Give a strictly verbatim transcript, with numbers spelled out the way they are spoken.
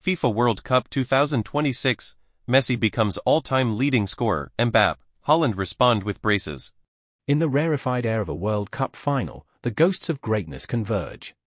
FIFA World Cup twenty twenty-six, Messi becomes all-time leading scorer, Mbappe, Haaland respond with braces. In the rarefied air of a World Cup final, the ghosts of greatness converge.